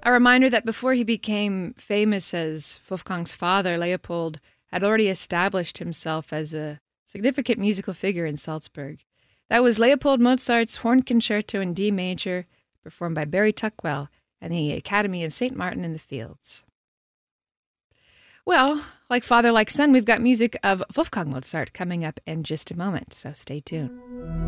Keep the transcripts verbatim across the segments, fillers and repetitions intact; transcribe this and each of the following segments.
A reminder that before he became famous as Wolfgang's father, Leopold had already established himself as a significant musical figure in Salzburg. That was Leopold Mozart's Horn Concerto in D major, performed by Barry Tuckwell and the Academy of Saint Martin in the Fields. Well, like father, like son, we've got music of Wolfgang Mozart coming up in just a moment, so stay tuned.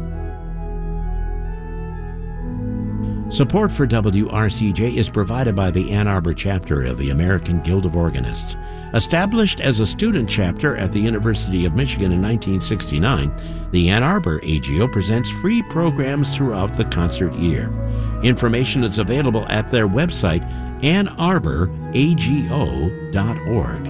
Support for W R C J is provided by the Ann Arbor chapter of the American Guild of Organists. Established as a student chapter at the University of Michigan in nineteen sixty-nine, the Ann Arbor A G O presents free programs throughout the concert year. Information is available at their website, ann arbor a g o dot org.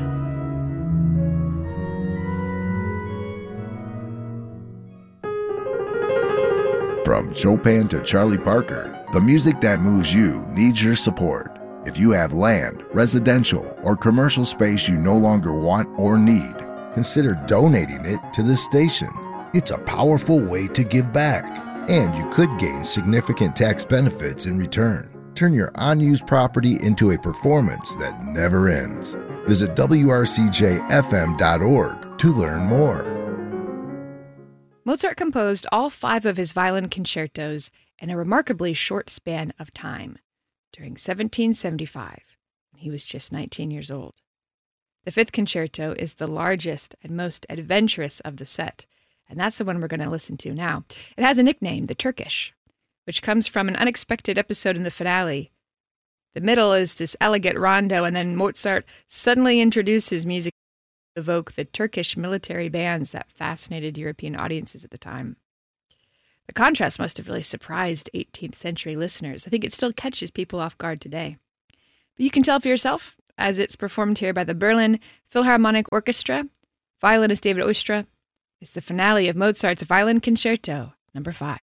From Chopin to Charlie Parker, the music that moves you needs your support. If you have land, residential, or commercial space you no longer want or need, consider donating it to this station. It's a powerful way to give back, and you could gain significant tax benefits in return. Turn your unused property into a performance that never ends. Visit w r c j f m dot org to learn more. Mozart composed all five of his violin concertos in a remarkably short span of time, during seventeen seventy-five, when he was just nineteen years old. The fifth concerto is the largest and most adventurous of the set, and that's the one we're going to listen to now. It has a nickname, the Turkish, which comes from an unexpected episode in the finale. The middle is this elegant rondo, and then Mozart suddenly introduces music to evoke the Turkish military bands that fascinated European audiences at the time. The contrast must have really surprised eighteenth century listeners. I think it still catches people off guard today. But you can tell for yourself, as it's performed here by the Berlin Philharmonic Orchestra. Violinist David Oistra. It's the finale of Mozart's Violin Concerto, number five.